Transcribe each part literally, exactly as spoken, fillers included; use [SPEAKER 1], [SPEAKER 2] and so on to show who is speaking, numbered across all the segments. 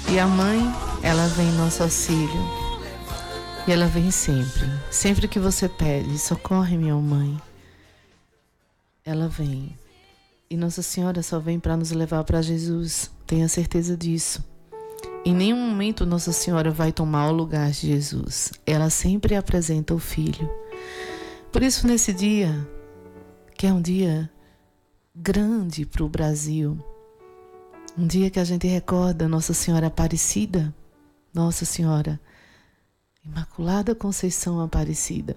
[SPEAKER 1] E a mãe, ela vem em nosso auxílio. E ela vem sempre. Sempre que você pede, socorre minha mãe, ela vem. E Nossa Senhora só vem para nos levar para Jesus. Tenha certeza disso. Em nenhum momento Nossa Senhora vai tomar o lugar de Jesus. Ela sempre apresenta o Filho. Por isso, nesse dia, que é um dia grande para o Brasil, um dia que a gente recorda Nossa Senhora Aparecida, Nossa Senhora Imaculada Conceição Aparecida,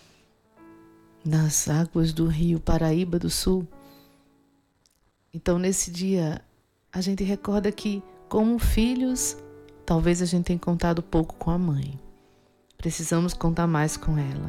[SPEAKER 1] nas águas do rio Paraíba do Sul. Então, nesse dia, a gente recorda que, como filhos, talvez a gente tenha contado pouco com a mãe. Precisamos contar mais com ela.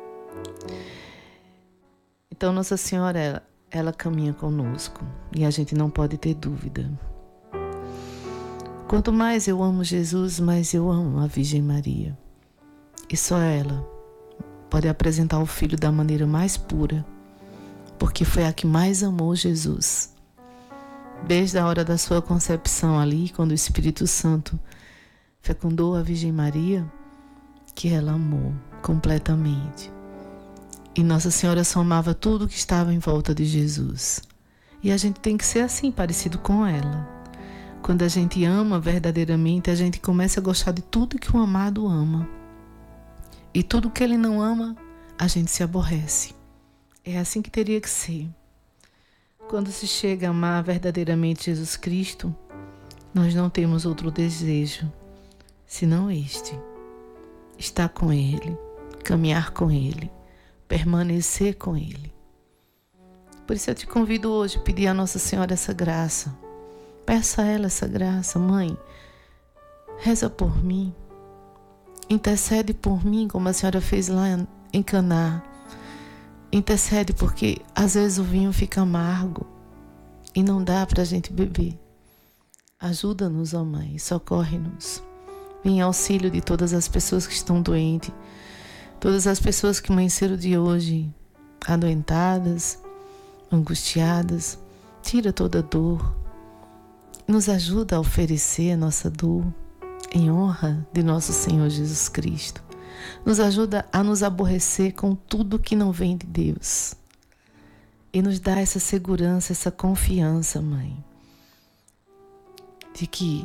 [SPEAKER 1] Então, Nossa Senhora, ela, ela caminha conosco e a gente não pode ter dúvida. Quanto mais eu amo Jesus, mais eu amo a Virgem Maria. E só ela pode apresentar o Filho da maneira mais pura, porque foi a que mais amou Jesus. Desde a hora da sua concepção ali, quando o Espírito Santo fecundou a Virgem Maria, que ela amou completamente. E Nossa Senhora só amava tudo que estava em volta de Jesus. E a gente tem que ser assim, parecido com ela. Quando a gente ama verdadeiramente, a gente começa a gostar de tudo que o amado ama. E tudo que ele não ama, a gente se aborrece. É assim que teria que ser. Quando se chega a amar verdadeiramente Jesus Cristo, nós não temos outro desejo, senão este. Estar com Ele, caminhar com Ele, permanecer com Ele. Por isso eu te convido hoje a pedir a Nossa Senhora essa graça. Peça a ela essa graça. Mãe, reza por mim. Intercede por mim, como a senhora fez lá em Caná. Intercede porque às vezes o vinho fica amargo e não dá para a gente beber. Ajuda-nos, ó Mãe, socorre-nos. Vem em auxílio de todas as pessoas que estão doentes, todas as pessoas que amanheceram de hoje adoentadas, angustiadas. Tira toda dor. Nos ajuda a oferecer a nossa dor em honra de nosso Senhor Jesus Cristo. Nos ajuda a nos aborrecer com tudo que não vem de Deus. E nos dá essa segurança, essa confiança, Mãe, de que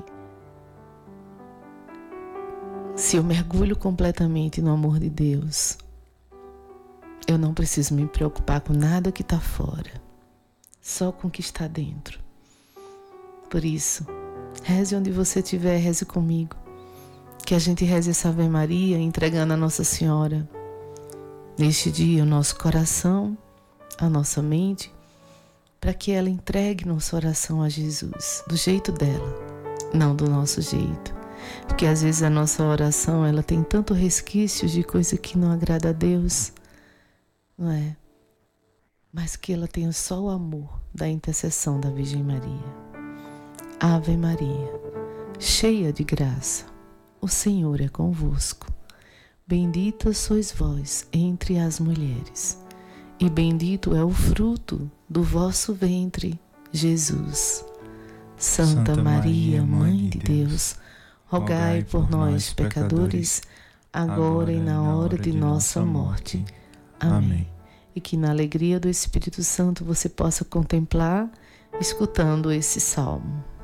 [SPEAKER 1] se eu mergulho completamente no amor de Deus, eu não preciso me preocupar com nada que está fora, só com o que está dentro. Por isso, reze onde você estiver, reze comigo. Que a gente reze essa Ave Maria, entregando a Nossa Senhora, neste dia, o nosso coração, a nossa mente, para que ela entregue nossa oração a Jesus, do jeito dela, não do nosso jeito. Porque às vezes a nossa oração, ela tem tanto resquício de coisa que não agrada a Deus, não é? Mas que ela tenha só o amor da intercessão da Virgem Maria. Ave Maria, cheia de graça, o Senhor é convosco. Bendita sois vós entre as mulheres, e bendito é o fruto do vosso ventre, Jesus. Santa, Santa Maria, Mãe de Deus, rogai por nós, pecadores, agora e na hora de nossa morte. Amém. E que na alegria do Espírito Santo você possa contemplar, escutando esse salmo.